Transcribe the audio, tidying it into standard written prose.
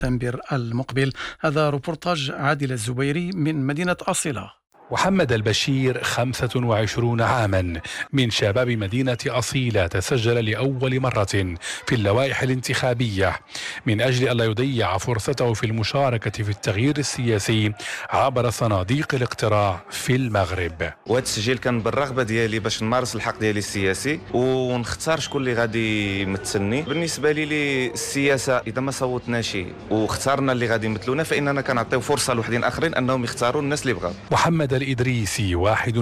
سبتمبر المقبل. هذا روبورتاج عادل الزبيري من مدينة أصيلة. محمد البشير 25 عاما من شباب مدينة أصيلة تسجل لأول مرة في اللوائح الانتخابية من أجل ألا يضيع فرصته في المشاركة في التغيير السياسي عبر صناديق الاقتراع في المغرب. وهذا التسجيل كان بالرغبة ديالي باش نمارس الحق ديالي السياسي ونختار شكون اللي غادي يمثلني. بالنسبة لي السياسة إذا ما صوتناش واختارنا اللي غادي يمثلونا فإننا كنعطيو فرصة لوحدين آخرين أنهم يختاروا الناس اللي بغاو. محمد الإدريسي 1